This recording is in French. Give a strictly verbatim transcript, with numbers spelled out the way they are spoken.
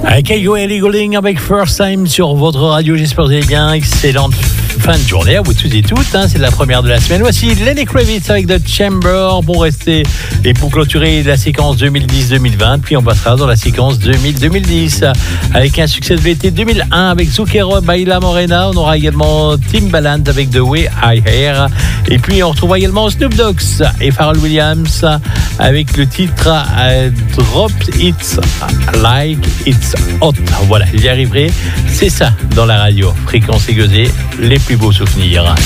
Avec Ellie Goulding avec First Time sur votre radio. J'espère que vous allez bien. Excellente fin de journée à vous tous et toutes. Hein. C'est la première de la semaine. Voici Lenny Kravitz avec The Chamber pour rester et pour clôturer la séquence deux mille dix deux mille vingt. Puis on passera dans la séquence deux mille deux mille dix avec un succès de l'été deux mille un avec Zucchero Baila Morena. On aura également Timbaland avec The Way I Hear. Et puis on retrouvera également Snoop Dogg et Pharrell Williams avec le titre uh, Drop It Like It's Hot. Voilà, j'y arriverai. C'est ça dans la radio. Fréquence aiguisée, les plus beaux souvenirs.